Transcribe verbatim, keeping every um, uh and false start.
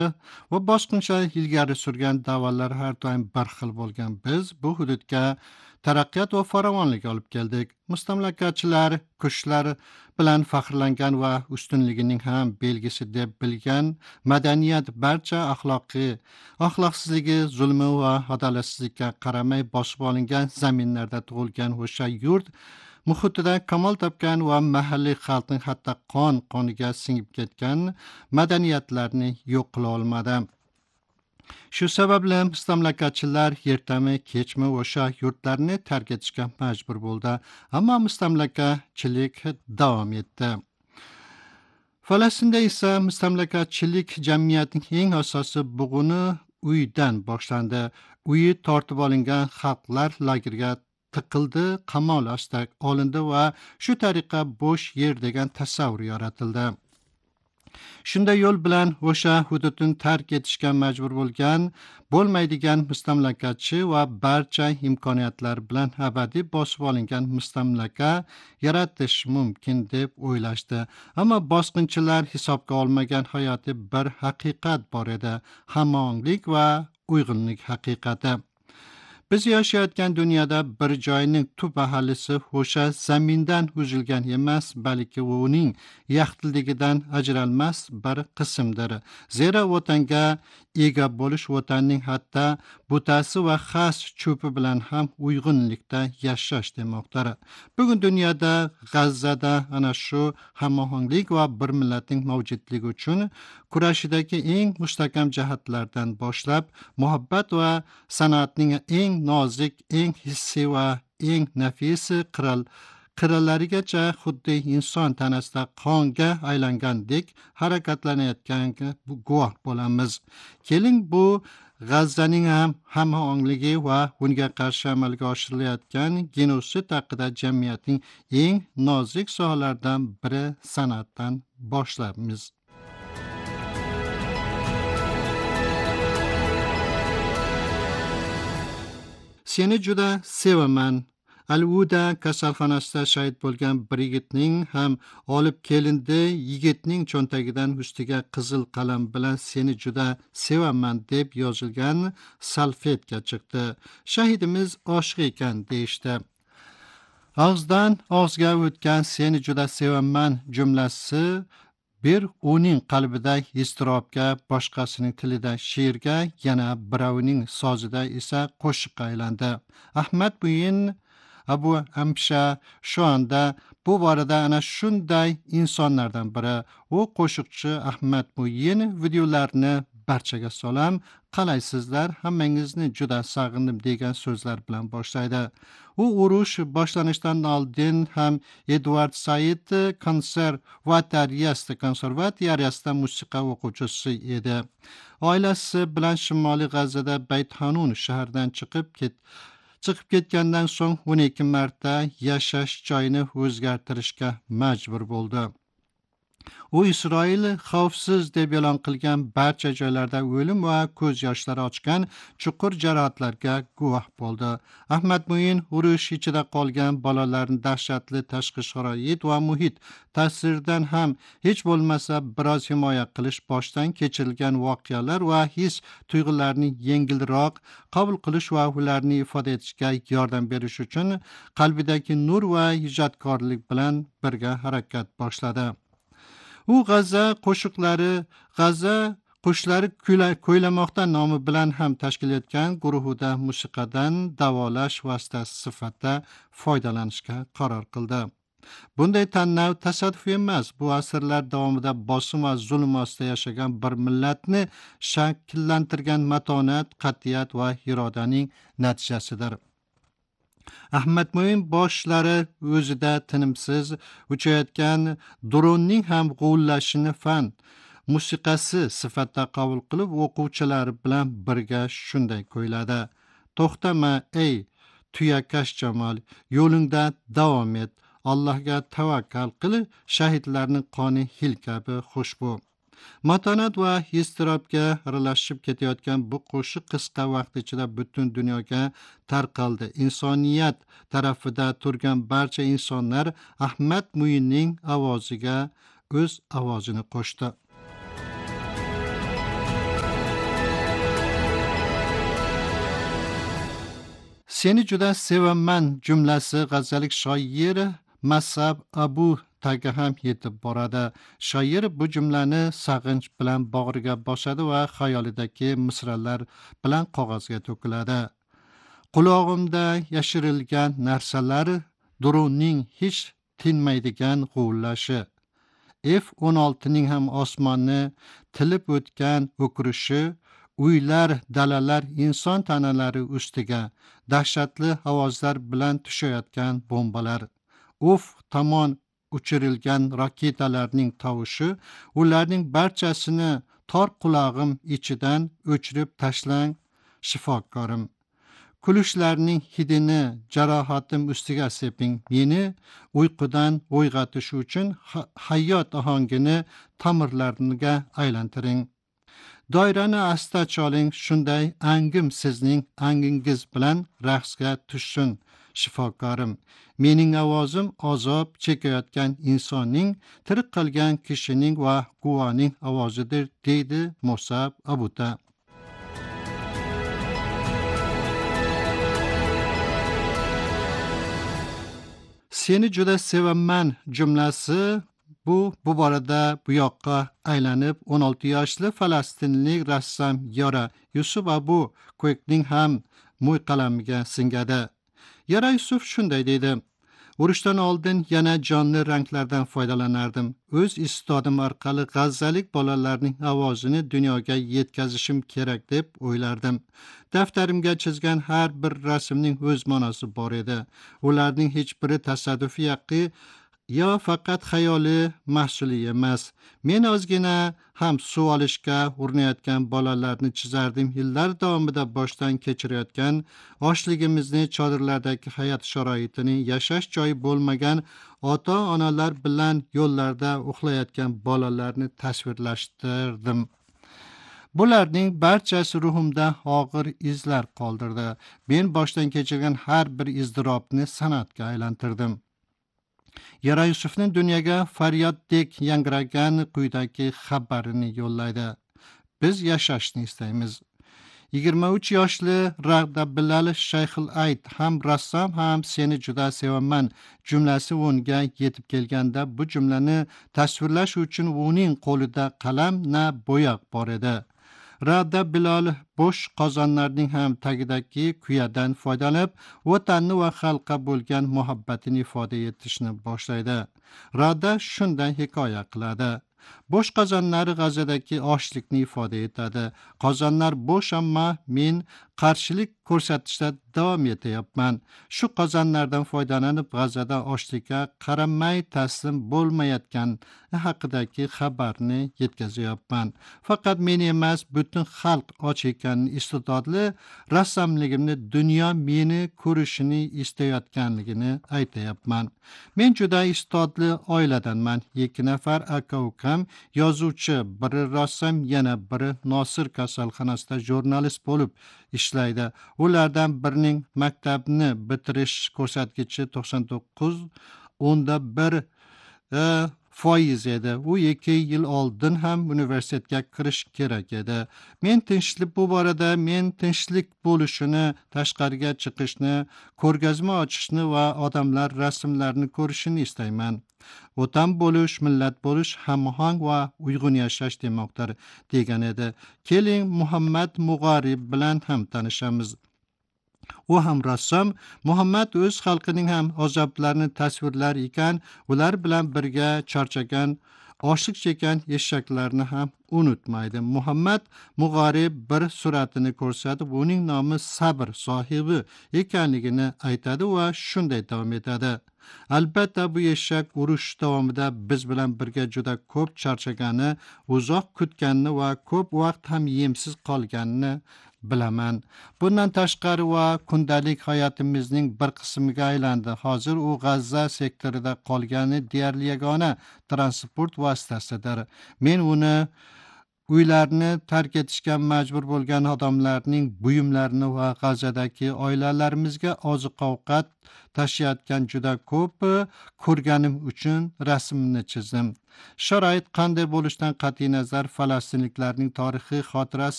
va bosqinchilar ilgari surgan da'volar har doim bir xil bo'lgan. Biz bu hududga taraqqiyot va farovonlik olib keldik. Mustamlakachilar kuchlar bilan faxrlangan va ustunligining ham belgisi deb bilgan madaniyat barcha axloqiy axloqsizligi, zulmi va adolatsizlikka qaramay bosib olingan zaminlarda tug'ilgan o'sha yurt muhitida kamol topgan va mahalliy xalqning hatto qon qoniga singib ketgan madaniyatlarni yo'q qila olmadi. Shu sababli mustamlakachilar ertami kechmi o'sha yurtlarni tark etishga majbur bo'ldi, ammo mustamlakachilik davom etdi. Falastinda esa mustamlakachilik jamiyatning eng asosiy bug'uni uydan boshlandi. Uyi tortib olingan xalqlar lagerga tiqildi, qamoq ostiga olindi va shu tariqa bo'sh yer degan tasavvur yaratildi. Shunday yo'l bilan o'sha hududni tark etishga majbur bo'lgan, bo'lmaydigan mustamlakachi va barcha imkoniyatlar bilan abadiy bosib olingan mustamlaka yaratish mumkin deb o'ylashdi. Ammo bosqinchilar hisobga olmagan hayotiy bir haqiqat bor edi: hamonlik va uyg'unlik haqiqati. Biz yashayotgan dunyoda bir joyning tub aholisi o'sha zamindan uzilgan emas, balki uning yaxlitligidan ajralmas bir qismdir. Zero vatanga ega bo'lish vatanning hatto butasi va xas cho'pi bilan ham uyg'unlikda yashash demoqdir. Bugun dunyoda, G'azzada ana shu hamohanglik va bir millatning mavjudligi uchun kurashidagi eng mustahkam jihatlardan boshlab muhabbat va san'atning eng nozik, eng hissiy va eng nafisi qiral qirralarigacha xuddi inson tanasida qonga aylangandek harakatlanayotganiga guvoh bo'lamiz. Keling, bu G'azzaning ham hamohangligi va unga qarshi amalga oshirilayotgan genosid haqida jamiyatning eng nozik sohalaridan biri san'atdan boshlaymiz. Seni juda sevaman. Al-Uda kasalxonasida shahid bo'lgan bir yigitning ham olib kelindi. Yigitning cho'ntagidan ustiga qizil qalam bilan "Seni juda sevaman" deb yozilgan salfetka chiqdi. Shahidimiz oshiq ekan deyishdi. Og'izdan og'izga o'tgan "Seni juda sevaman" jumlasi bir uning qalbida iztirobga, boshqasining tilida she'rga, yana birovning sozida esa qo'shiqqa aylandi. Ahmad Muin Abu Amsha shu anda bu borada ana shunday insonlardan biri. U qo'shiqchi Ahmad Muin videolarini barchaga salom, qalaysizlar, hammangizni juda sog'indim degan so'zlar bilan boshlaydi. U urush boshlanishidan oldin ham Edward Said konservatoriyasida konservatoriyasida musiqa o'quvchisi edi. Oilasi bilan Shimoliy G'azzada Bayt Hanun shahridan chiqib ket chiqib ketgandan so'ng o'n ikki marta yashash joyini o'zgartirishga majbur bo'ldi. U Isroil xavfsiz deb e'lon qilgan barcha joylarda o'lim va ko'z yoshlari ochgan chuqur jarohatlarga guvoh bo'ldi. Ahmad Muin urush ichida qolgan bolalarni dahshatli tashqi sharoit va muhit ta'siridan ham hech bo'lmasa biroz himoya qilish, boshdan kechirilgan voqealar va his tuyg'ularni yengilroq qabul qilish va ularni ifoda etishga yordam berish uchun qalbidagi nur va ijodkorlik bilan birga harakat boshladi. U G'azza qo'shiqlari, G'azza qushlari ko'ylamoqda nomi bilan ham tashkil etgan guruhida musiqadan davolash vositasi sifatida foydalanishga qaror qildi. Bunday tanlov tasodif emas, bu asrlar davomida bosim va zulm ostida yashagan bir millatni shakllantirgan matonat, qat'iyat va irodaning natijasidir. Ahmad Muin boshlari o'zida tinimsiz uchayotgan dronning ham g'uvillashini fan musiqasi sifatida qabul qilib, o'quvchilari bilan birga shunday kuyladi: "To'xtama ey tuyakash jamol, yo'lingda davom et, Allohga tavakkal qil, shahidlarning qoni hil kabi xushbu." Matonat va iztirobga aralashib ketayotgan bu qo'shiq qisqa vaqt ichida butun dunyoga tarqaldi. Insoniyat tarafida turgan barcha insonlar Ahmad Muinning ovoziga o'z ovozini qo'shdi. Seni juda sevaman jumlasi g'azalik shoir Masab Abu taga ham yetib boradi. Shoir bu jumlani sag'inch bilan bag'riga bosadi va xayolidagi misralar bilan qog'ozga to'kiladi. Qulog'imda yashirilgan narsalar dronning hech tinmaydigan g'uvillashi. F o'n olti ning ham osmonni tilib o'tgan o'kirishi, uylar, dalalar, inson tanalari ustiga dahshatli ovozlar bilan tushayotgan bombalar, uf tomon uchirilgan raketalarning tovushi, ularning barchasini tor qulog'im ichidan o'chirib tashlang, shifokorim. Kulishlarning hidini jarohatim ustiga seping. Meni uyqudan uyg'otish uchun hayot ohangini ta'mirlarga aylantiring. Doirani asta choling, shunday angim sizning angingiz bilan raqsga tushsin, shifokorim. Mening ovozim azob chekayotgan insonning, tirik qolgan kishining va guvoning ovozidir, deydi Musab Abuta. Seni juda sevaman jumlasi bu bu borada bu yoqqa aylanib o'n olti yoshli falastinlik rassom Yora Yusuf Abu Ko'kning ham mo'y qalamiga singadi. Yora Yusuf shunday deydi: Urushdan oldin yana jonli ranglardan foydalanardim. O'z iste'dodim orqali g'azzalik bolalarning ovozini dunyoga yetkazishim kerak deb o'ylardim. Daftarimga chizgan har bir rasmning o'z ma'nosi bor edi. Ularning hech biri tasoddufiy yoki yo faqat xayoliy mahsuli emas. Men ozgina ham suv olishga urinayotgan bolalarni chizardim. Yillar davomida boshdan kechirayotgan ochligimizni, chodirlardagi hayot sharoitini, yashash joyi bo'lmagan ota-onalar bilan yo'llarda uxlayotgan bolalarni tasvirlashtirdim. Bularning barchasi ruhimda og'ir izlar qoldirdi. Men boshdan kechirgan har bir izdorobni san'atga aylantirdim. Yora Yusufning dunyoga faryoddek yangragan quyidagi xabarini yo'llaydi. Biz yashashni istaymiz. yigirma uch yoshli Rag'da Bilal Shayxul Ayd ham rassom ham seni juda sevaman jumlasi unga yetib kelganda bu jumlani tasvirlash uchun uning qo'lida qalam na bo'yoq bor edi. Rag'da Bilal bo'sh qozonlarning ham tagidagi kuyadan foydalanib, vatanni va xalqqa bo'lgan muhabbatini ifoda etishni boshlaydi. Rag'da shunday hikoya qiladi. Bo'sh qozonlar G'azadagi ochlikni ifoda etadi. Qozonlar bo'sh, ammo men qarshilik ko'rsatishda davom etyapman. Shu qozonlardan foydalanib G'azada ochlikka qaramay taslim bo'lmayotgan haqidagi xabarni yetkazyapman. Faqat men emas, butun xalq och ekanini, iste'dodli rassomligimni dunyo meni ko'rishini istayotganligini aytayapman. Men juda iste'dodli oiladanman. ikki nafar aka-ukam yozuvchi, biri rassom, yana biri Nosir kasalxonasida jurnalist bo'lib ishlaydi. Ulardan birining maktabni bitirish ko'rsatkichi to'qson to'qqiz o'nda bir e, foiz edi. U ikki yil oldin ham universitetga kirish kerak edi. Men tinchlik bu borada men tinchlik bo'lishini, tashqariga chiqishni, ko'rgazma ochishni va odamlar rasmlarini ko'rishini istayman. Vatan bo'lish, millat bo'lish hamohang va uyg'un yashash demoqdir, degan edi. Keling Muhammad Mug'arib bilan ham tanishamiz. U ham rassom. Muhammad o'z xalqining ham azoblarini tasvirlar ekan, ular bilan birga charchagan, ochlik chekkan eshaklarni ham unutmaydi. Muhammad Mug'arib bir suratini ko'rsatib, uning nomi sabr sohibi ekanligini aytadi va shunday davom etadi. Albatta bu eshak urush davomida biz bilan birga juda ko'p charchagani, uzoq kutganini va ko'p vaqt ham yemsiz qolganini bilaman. Bundan tashqari va kundalik hayotimizning bir qismiga aylandi. Hozir u G'azza sektorida qolgani deyarli yagona transport vositasidir. Men uni uylarni tark etishga majbur bo'lgan odamlarning buyumlarini va G'azzadagi oilalarimizga oziq-ovqat tashiyotgan juda ko'p ko'rganim uchun rasmni chizdim. Sharoit qanday bo'lishidan qat'iy nazar falastinliklarning tarixiy xotirasi